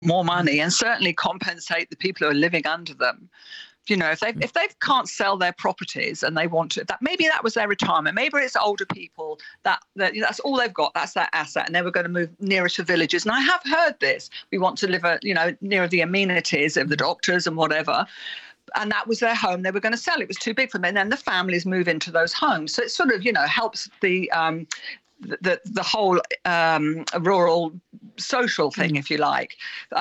more money and certainly compensate the people who are living under them. If they can't sell their properties and they want to, that maybe that was their retirement. Maybe it's older people that's all they've got. That's their asset, and they were going to move nearer to villages. And I have heard this. We want to live, nearer the amenities of the doctors and whatever. And that was their home. They were going to sell. It was too big for them. And then the families move into those homes. So it sort of, helps the whole rural social thing, if you like.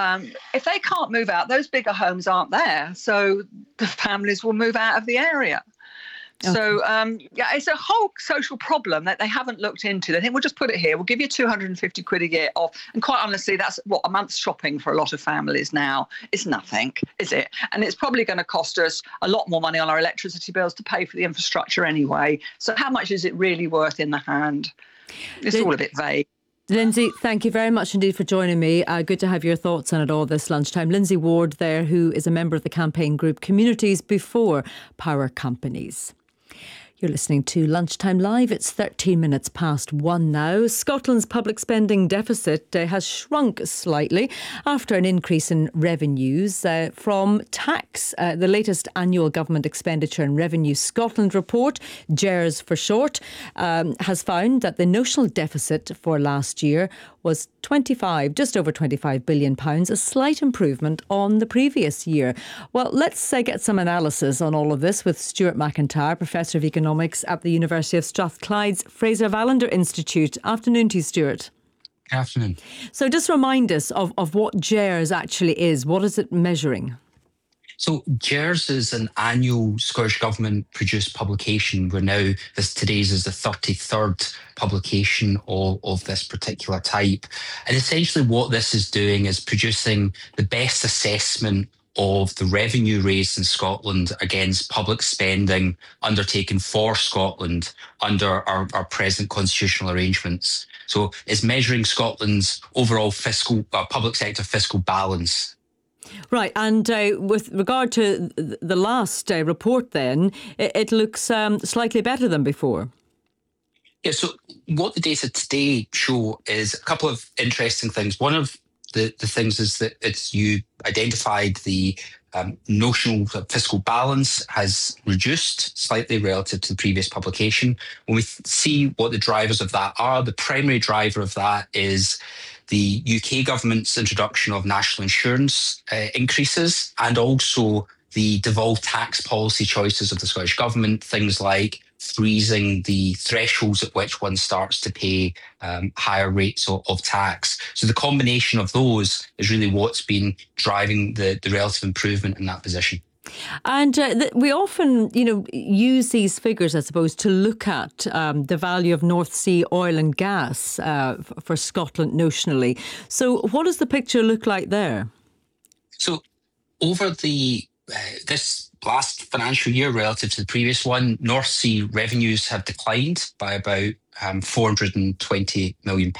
If they can't move out, those bigger homes aren't there. So the families will move out of the area. Okay. So, it's a whole social problem that they haven't looked into. They think, we'll just put it here. We'll give you 250 quid a year off. And quite honestly, that's a month's shopping for a lot of families now. It's nothing, is it? And it's probably going to cost us a lot more money on our electricity bills to pay for the infrastructure anyway. So how much is it really worth in the hand? It's all a bit vague. Lindsay, thank you very much indeed for joining me. Good to have your thoughts on it all this lunchtime. Lindsay Ward there, who is a member of the campaign group Communities Before Power Companies. You're listening to Lunchtime Live. It's 13 minutes past 1 now. Scotland's public spending deficit has shrunk slightly after an increase in revenues from tax. The latest annual government expenditure and revenue Scotland report, GERS for short, has found that the notional deficit for last year was just over £25 billion, a slight improvement on the previous year. Well, let's get some analysis on all of this with Stuart McIntyre, Professor of Economics at the University of Strathclyde's Fraser Vallender Institute. Afternoon to you, Stuart. Good afternoon. So just remind us of what GERS actually is. What is it measuring? So GERS is an annual Scottish Government produced publication. Today's is the 33rd publication of this particular type. And essentially what this is doing is producing the best assessment of the revenue raised in Scotland against public spending undertaken for Scotland under our present constitutional arrangements. So it's measuring Scotland's overall public sector fiscal balance. Right, and with regard to the last report then, it looks slightly better than before. Yeah, so what the data today show is a couple of interesting things. One of the things is that you identified the notional fiscal balance has reduced slightly relative to the previous publication. When we see what the drivers of that are, the primary driver of that is the UK government's introduction of national insurance increases, and also the devolved tax policy choices of the Scottish Government, things like freezing the thresholds at which one starts to pay higher rates of tax. So the combination of those is really what's been driving the relative improvement in that position. And we often, use these figures, I suppose, to look at the value of North Sea oil and gas for Scotland notionally. So what does the picture look like there? So over this last financial year relative to the previous one, North Sea revenues have declined by about £420 million.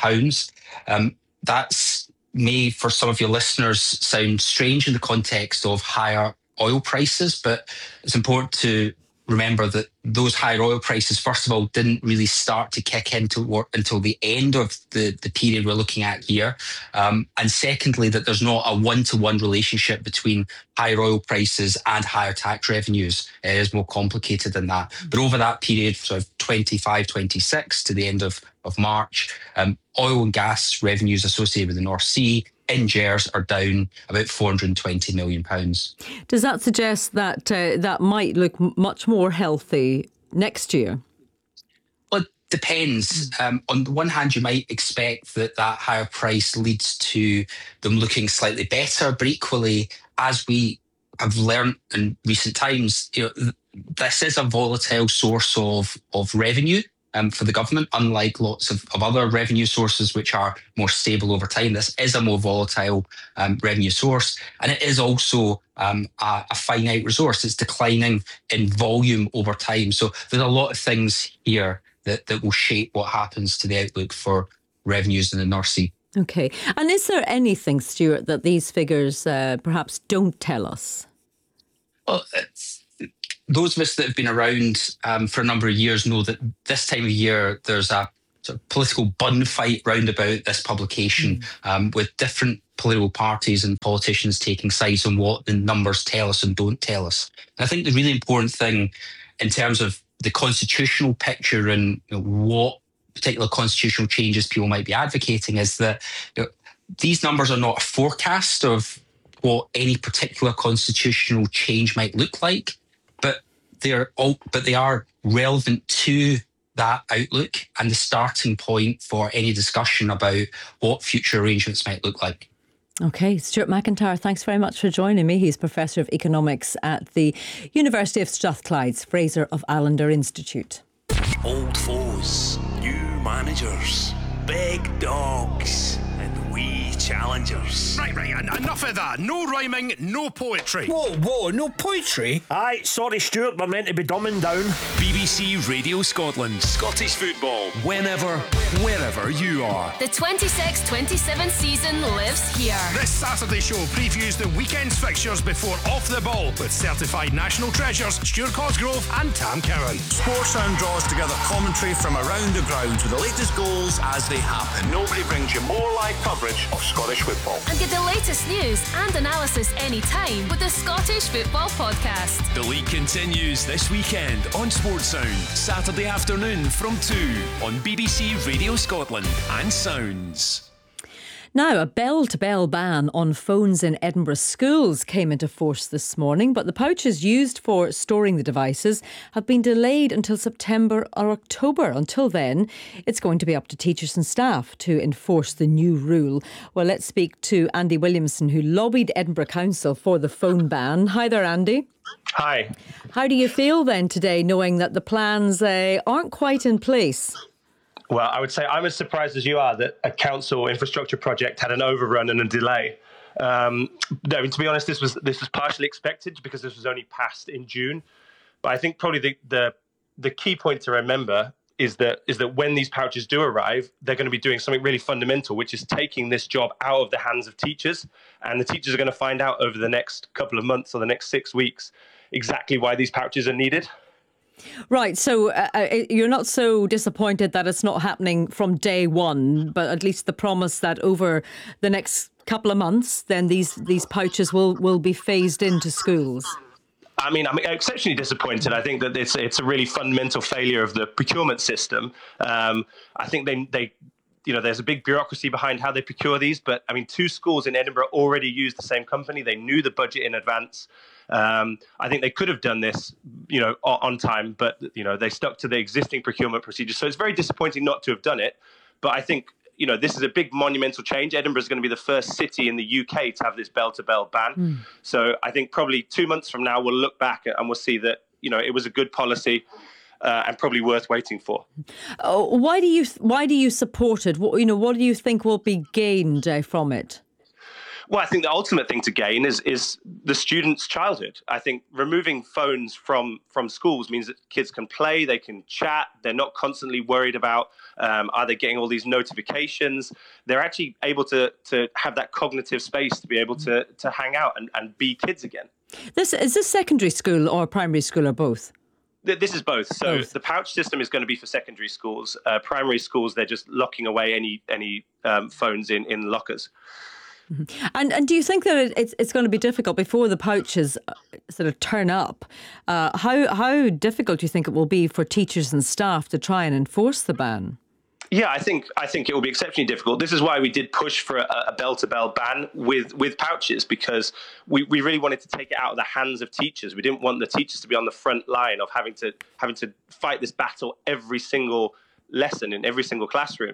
That's may, for some of your listeners, sound strange in the context of higher oil prices, but it's important to remember that those higher oil prices, first of all, didn't really start to kick in until the end of the period we're looking at here. And secondly, that there's not a one-to-one relationship between higher oil prices and higher tax revenues. It is more complicated than that. But over that period, sort of 25-26 to the end of March, oil and gas revenues associated with the North Sea in GERS are down about £420 million. Does that suggest that that might look much more healthy next year? Well, it depends. On the one hand, you might expect that higher price leads to them looking slightly better, but equally, as we have learned in recent times, this is a volatile source of revenue. For the government, unlike lots of other revenue sources which are more stable over time. This is a more volatile revenue source, and it is also a finite resource. It's declining in volume over time. So there's a lot of things here that will shape what happens to the outlook for revenues in the North Sea. Okay. And is there anything, Stuart, that these figures perhaps don't tell us? Well, those of us that have been around for a number of years know that this time of year there's a sort of political bun fight round about this publication with different political parties and politicians taking sides on what the numbers tell us and don't tell us. And I think the really important thing in terms of the constitutional picture and what particular constitutional changes people might be advocating is that these numbers are not a forecast of what any particular constitutional change might look like, but they are relevant to that outlook and the starting point for any discussion about what future arrangements might look like. OK, Stuart McIntyre, thanks very much for joining me. He's Professor of Economics at the University of Strathclyde's Fraser of Allender Institute. Old foes, new managers, big dogs and wee challengers. Right, enough of that. No rhyming, no poetry. Whoa, no poetry? Aye, sorry Stuart, we're meant to be dumbing down. BBC Radio Scotland. Scottish football. Whenever, wherever you are. The 26-27 season lives here. This Saturday show previews the weekend's fixtures before Off the Ball with certified national treasures Stuart Cosgrove and Tam Cowan. Sportsound draws together commentary from around the grounds with the latest goals as they happen. Nobody brings you more live coverage of Scottish football. And get the latest news and analysis anytime with the Scottish Football Podcast. The league continues this weekend on Sportsound, Saturday afternoon from 2 on BBC Radio Scotland and Sounds. Now, a bell-to-bell ban on phones in Edinburgh schools came into force this morning, but the pouches used for storing the devices have been delayed until September or October. Until then, it's going to be up to teachers and staff to enforce the new rule. Well, let's speak to Andy Williamson, who lobbied Edinburgh Council for the phone ban. Hi there, Andy. Hi. How do you feel then today, knowing that the plans aren't quite in place? Well, I would say I'm as surprised as you are that a council infrastructure project had an overrun and a delay. I mean, to be honest, this was partially expected because this was only passed in June. But I think probably the key point to remember is that when these pouches do arrive, they're going to be doing something really fundamental, which is taking this job out of the hands of teachers. And the teachers are going to find out over the next couple of months or the next 6 weeks exactly why these pouches are needed. Right, so you're not so disappointed that it's not happening from day one, but at least the promise that over the next couple of months, then these pouches will be phased into schools. I mean, I'm exceptionally disappointed. I think that it's a really fundamental failure of the procurement system. I think they there's a big bureaucracy behind how they procure these, but I mean, 2 schools in Edinburgh already use the same company. They knew the budget in advance. I think they could have done this, on time, but, they stuck to the existing procurement procedures. So it's very disappointing not to have done it. But I think, this is a big monumental change. Edinburgh is going to be the first city in the UK to have this bell-to-bell ban. So I think probably 2 months from now, we'll look back and we'll see that, it was a good policy. And probably worth waiting for. Why do you support it? What do you think will be gained from it? Well, I think the ultimate thing to gain is the student's childhood. I think removing phones from schools means that kids can play, they can chat, they're not constantly worried about are they getting all these notifications. They're actually able to have that cognitive space to be able to hang out and be kids again. Is this secondary school or primary school or both? This is both. So the pouch system is going to be for secondary schools. Primary schools, they're just locking away any phones in lockers. And do you think that it's going to be difficult before the pouches sort of turn up? How difficult do you think it will be for teachers and staff to try and enforce the ban? Yeah, I think it will be exceptionally difficult. This is why we did push for a bell-to-bell ban with pouches, because we really wanted to take it out of the hands of teachers. We didn't want the teachers to be on the front line of having to fight this battle every single lesson in every single classroom.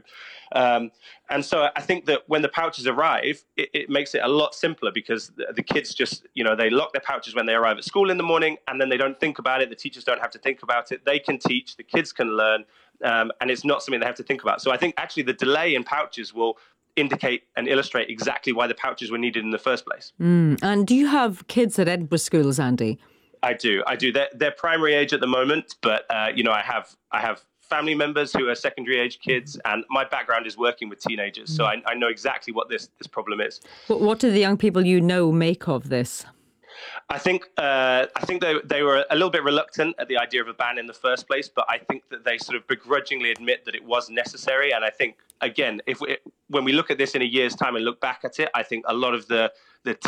And so I think that when the pouches arrive, it makes it a lot simpler, because the kids just, they lock their pouches when they arrive at school in the morning, and then they don't think about it. The teachers don't have to think about it. They can teach, the kids can learn, and it's not something they have to think about. So I think actually the delay in pouches will indicate and illustrate exactly why the pouches were needed in the first place. And do you have kids at Edinburgh schools, Andy? I do. They're primary age at the moment, but I have family members who are secondary age kids, and my background is working with teenagers, so I know exactly what this problem is. What do the young people make of this? I think they were a little bit reluctant at the idea of a ban in the first place, but I think that they sort of begrudgingly admit that it was necessary. And I think, again, when we look at this in a year's time and look back at it, I think a lot of the